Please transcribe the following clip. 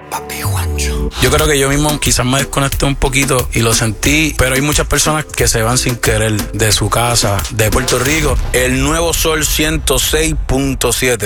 Papi Juancho. Yo creo que yo mismo quizás me desconecté un poquito y lo sentí, pero hay muchas personas que se van sin querer de su casa, de Puerto Rico. El Nuevo Sol 106.7.